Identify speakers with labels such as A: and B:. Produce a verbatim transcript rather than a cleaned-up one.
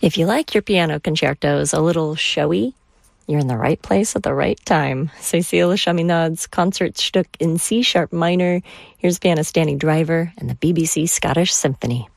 A: If you like your piano concertos a little showy, you're in the right place at the right time. Cécile Chaminade's Concertstück in C-sharp minor. Here's pianist Danny Driver and the B B C Scottish Symphony.